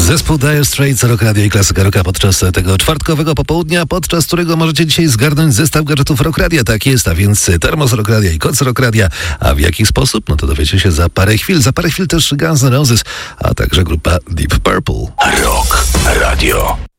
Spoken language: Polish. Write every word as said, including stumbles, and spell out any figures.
Zespół Dire Straits, Rock Radio i Klasyka Rocka podczas tego czwartkowego popołudnia, podczas którego możecie dzisiaj zgarnąć zestaw gadżetów Rock Radia. Tak jest, a więc termos Rock Radia i koc Rock Radia. A w jaki sposób? No to dowiecie się za parę chwil. Za parę chwil też Guns N' Roses, a także grupa Deep Purple. Rock Radio.